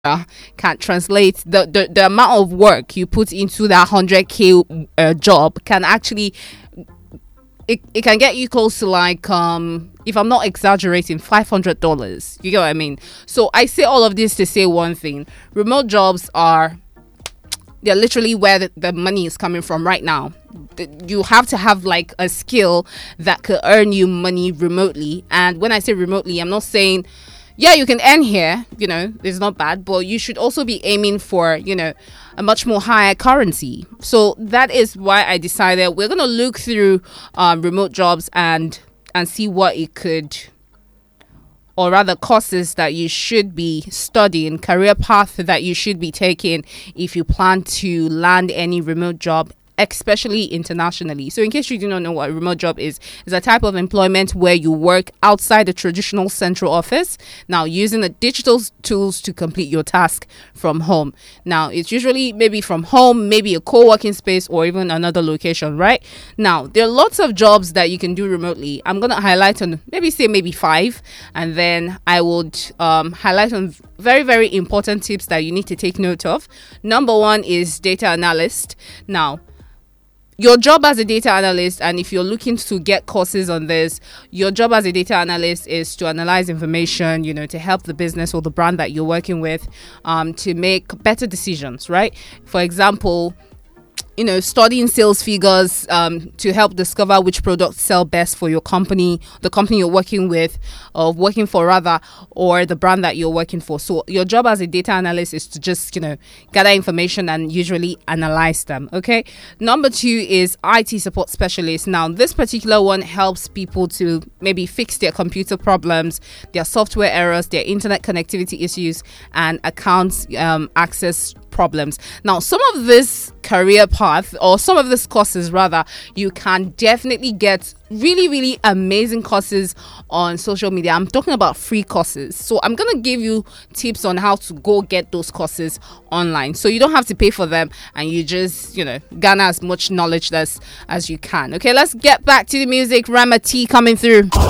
can translate the amount of work you put into that 100k job can actually it can get you close to like if I'm not exaggerating, $500. You get what I mean? So I say all of this to say one thing: remote jobs they're literally where the money is coming from right now. You have to have like a skill that could earn you money remotely. And when I say remotely, I'm not saying, yeah, you can earn here, it's not bad, but you should also be aiming for, a much more higher currency. So that is why I decided we're going to look through remote jobs and see what it could, or rather courses that you should be studying, career path that you should be taking if you plan to land any remote job, especially internationally. So in case you do not know what a remote job is a type of employment where you work outside the traditional central office, now using the digital tools to complete your task from home. Now it's usually maybe from home, maybe a co-working space, or even another location, right? Now there are lots of jobs that you can do remotely. I'm going to highlight on maybe 5, and then I would highlight on very, very important tips that you need to take note of. Number 1 is data analyst. Now, your job as a data analyst, and if you're looking to get courses on this, your job as a data analyst is to analyze information, to help the business or the brand that you're working with to make better decisions, right? For example, studying sales figures to help discover which products sell best for your company, the company you're working with, or working for rather, or the brand that you're working for. So your job as a data analyst is to just, gather information and usually analyze them. Okay. Number 2 is IT support specialist. Now, this particular one helps people to maybe fix their computer problems, their software errors, their internet connectivity issues, and accounts access problems. Now, some of this career path, or some of these courses rather, you can definitely get really, really amazing courses on social media. I'm talking about free courses. So I'm going to give you tips on how to go get those courses online, so you don't have to pay for them and you just, garner as much knowledge as you can. Okay, let's get back to the music. Rama T coming through.